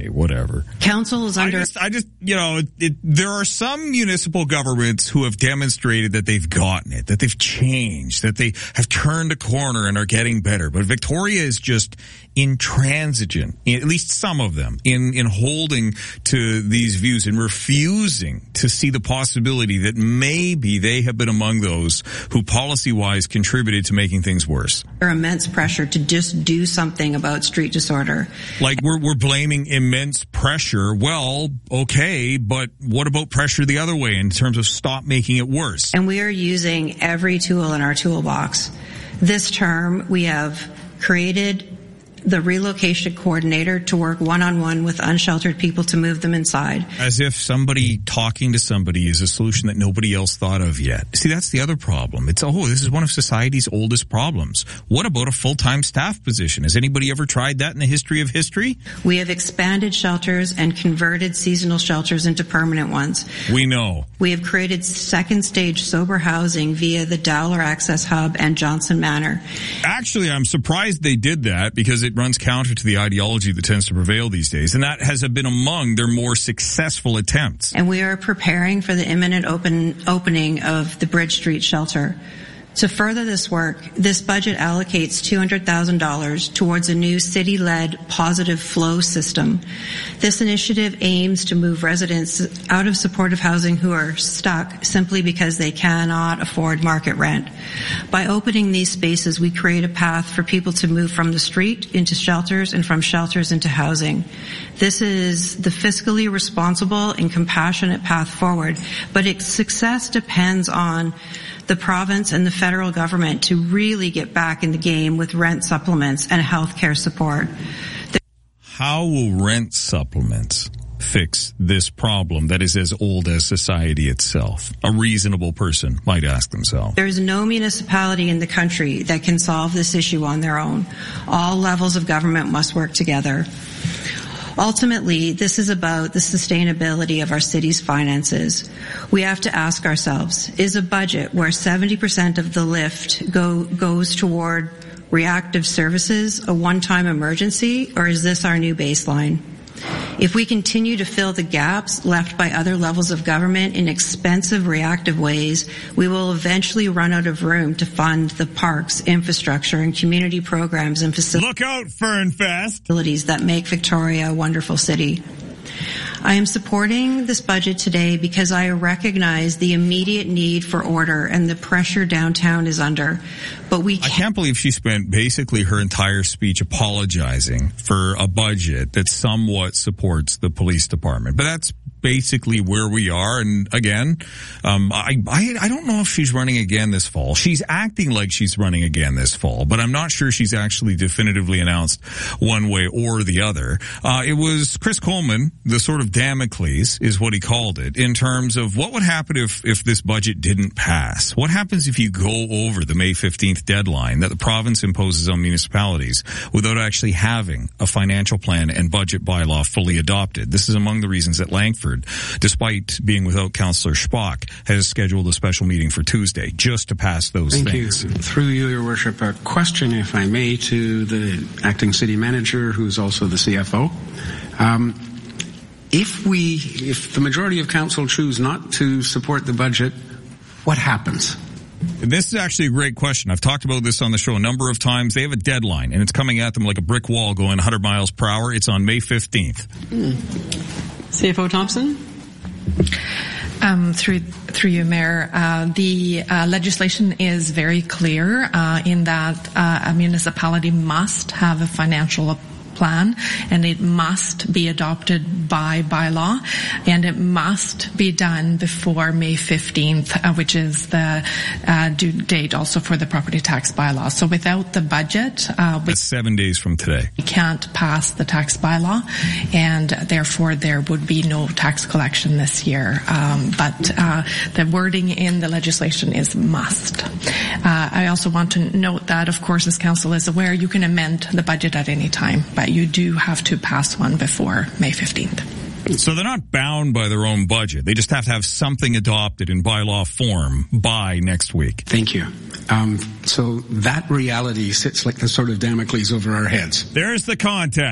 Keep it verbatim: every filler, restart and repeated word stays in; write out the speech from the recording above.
okay, whatever. Council is under... I just, I just you know, it, it, there are some municipal governments who have demonstrated that they've gotten it, that they've changed, that they have turned a corner and are getting better. But Victoria is just intransigent, at least some of them, in, in holding to these views and refusing to see the possibility that maybe they have been among those who policy-wise contributed to making things worse. There's immense pressure to just do something about street disorder. Like we're, we're blaming immense pressure. Well, okay, but what about pressure the other way in terms of stop making it worse? And we are using every tool in our toolbox. This term, we have created the relocation coordinator to work one-on-one with unsheltered people to move them inside. As if somebody talking to somebody is a solution that nobody else thought of yet. See, that's the other problem. It's, oh, this is one of society's oldest problems. What about a full-time staff position? Has anybody ever tried that in the history of history? We have expanded shelters and converted seasonal shelters into permanent ones. We know. We have created second stage sober housing via the Dowler Access Hub and Johnson Manor. Actually, I'm surprised they did that because it runs counter to the ideology that tends to prevail these days, and that has been among their more successful attempts. And we are preparing for the imminent open opening of the Bridge Street shelter. To further this work, this budget allocates two hundred thousand dollars towards a new city-led positive flow system. This initiative aims to move residents out of supportive housing who are stuck simply because they cannot afford market rent. By opening these spaces, we create a path for people to move from the street into shelters and from shelters into housing. This is the fiscally responsible and compassionate path forward, but its success depends on the province and the federal government to really get back in the game with rent supplements and health care support. How will rent supplements fix this problem that is as old as society itself? A reasonable person might ask themselves. There is no municipality in the country that can solve this issue on their own. All levels of government must work together. Ultimately, this is about the sustainability of our city's finances. We have to ask ourselves, is a budget where seventy percent of the lift go, goes toward reactive services a one-time emergency, or is this our new baseline? If we continue to fill the gaps left by other levels of government in expensive reactive ways, we will eventually run out of room to fund the parks, infrastructure, and community programs and facilities. Look out, Fernfest! Facilities that make Victoria a wonderful city. I am supporting this budget today because I recognize the immediate need for order and the pressure downtown is under. But we can't. I can't believe she spent basically her entire speech apologizing for a budget that somewhat supports the police department. But that's basically where we are. And again, um, I, I, I don't know if she's running again this fall. She's acting like she's running again this fall, but I'm not sure she's actually definitively announced one way or the other. Uh, it was Chris Coleman, the sort of Damocles is what he called it, in terms of what would happen if, if this budget didn't pass. What happens if you go over the May fifteenth deadline that the province imposes on municipalities without actually having a financial plan and budget bylaw fully adopted? This is among the reasons that Langford, despite being without Councillor Spock, has scheduled a special meeting for Tuesday just to pass those Thank things. You. Through you, Your Worship, a question, if I may, to the acting city manager, who's also the C F O. Um, if we, if the majority of council choose not to support the budget, what happens? This is actually a great question. I've talked about this on the show a number of times. They have a deadline, and it's coming at them like a brick wall going one hundred miles per hour. It's on May fifteenth. Mm. C F O Thompson? Um, through through you, Mayor, uh, the uh, legislation is very clear uh, in that uh, a municipality must have a financial plan, and it must be adopted by bylaw, and it must be done before May fifteenth, uh, which is the uh, due date also for the property tax bylaw. So without the budget, uh, we, that's seven days from today. We can't pass the tax bylaw, and therefore there would be no tax collection this year. Um, but uh, the wording in the legislation is must. Uh, I also want to note that, of course, as council is aware, you can amend the budget at any time, but you do have to pass one before May fifteenth. So they're not bound by their own budget. They just have to have something adopted in bylaw form by next week. Thank you. Um, so that reality sits like the sort of Damocles over our heads. There's the context.